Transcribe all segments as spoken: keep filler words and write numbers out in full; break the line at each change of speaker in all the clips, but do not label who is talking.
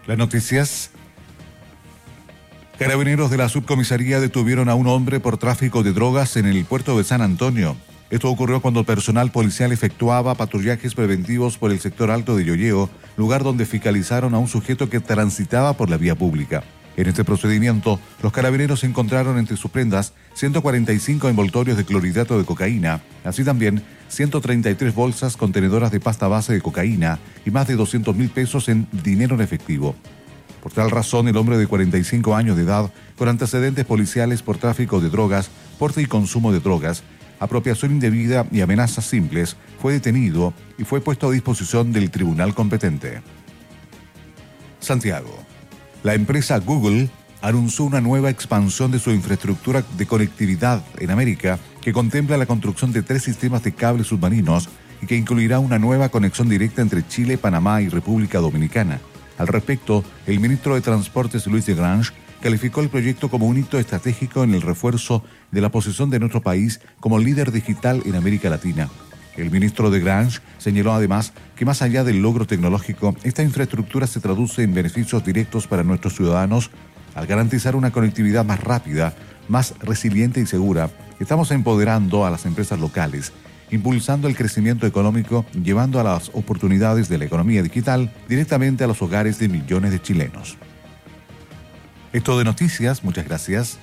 Las noticias. Carabineros de la subcomisaría detuvieron a un hombre por tráfico de drogas en el puerto de San Antonio. Esto ocurrió cuando el personal policial efectuaba patrullajes preventivos por el sector alto de Yoyeo, lugar donde fiscalizaron a un sujeto que transitaba por la vía pública. En este procedimiento, los carabineros encontraron entre sus prendas ciento cuarenta y cinco envoltorios de clorhidrato de cocaína, así también ciento treinta y tres bolsas contenedoras de pasta base de cocaína y más de doscientos mil pesos en dinero en efectivo. Por tal razón, el hombre de cuarenta y cinco años de edad, con antecedentes policiales por tráfico de drogas, porte y consumo de drogas, apropiación indebida y amenazas simples, fue detenido y fue puesto a disposición del tribunal competente. Santiago. La empresa Google anunció una nueva expansión de su infraestructura de conectividad en América que contempla la construcción de tres sistemas de cables submarinos y que incluirá una nueva conexión directa entre Chile, Panamá y República Dominicana. Al respecto, el ministro de Transportes Luis de Grange calificó el proyecto como un hito estratégico en el refuerzo de la posición de nuestro país como líder digital en América Latina. El ministro de Grange señaló además que más allá del logro tecnológico, esta infraestructura se traduce en beneficios directos para nuestros ciudadanos al garantizar una conectividad más rápida, más resiliente y segura. Estamos empoderando a las empresas locales, impulsando el crecimiento económico, llevando a las oportunidades de la economía digital directamente a los hogares de millones de chilenos. Esto de noticias, muchas gracias.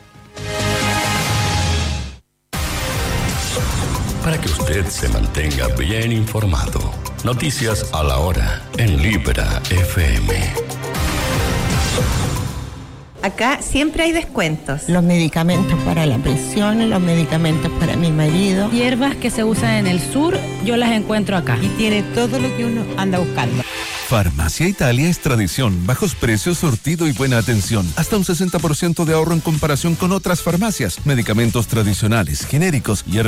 Para que usted se mantenga bien informado, noticias a la hora en Libra F M.
Acá siempre hay descuentos.
Los medicamentos para la presión, los medicamentos para mi marido.
Hierbas que se usan en el sur, yo las encuentro acá.
Y tiene todo lo que uno anda buscando.
Farmacia Italia es tradición, bajos precios, surtido y buena atención. Hasta un sesenta por ciento de ahorro en comparación con otras farmacias. Medicamentos tradicionales, genéricos, hierbas